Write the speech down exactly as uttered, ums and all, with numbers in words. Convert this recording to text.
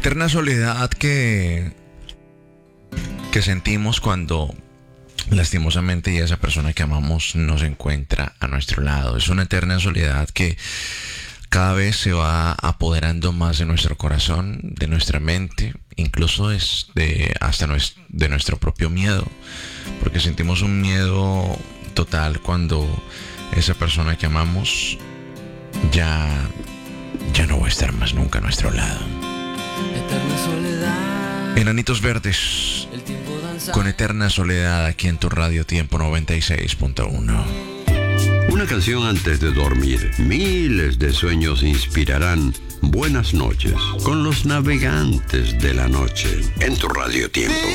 Eterna soledad que, que sentimos cuando lastimosamente ya esa persona que amamos no se encuentra a nuestro lado. Es una eterna soledad que cada vez se va apoderando más de nuestro corazón, de nuestra mente, incluso es de, hasta nues, de nuestro propio miedo, porque sentimos un miedo total cuando esa persona que amamos ya, ya no va a estar más nunca a nuestro lado. Eterna soledad. Enanitos Verdes, El tiempo danza. con Eterna Soledad, aquí en tu Radio Tiempo noventa y seis punto uno. Una canción antes de dormir. Miles de sueños inspirarán buenas noches con los navegantes de la noche en tu Radio Tiempo.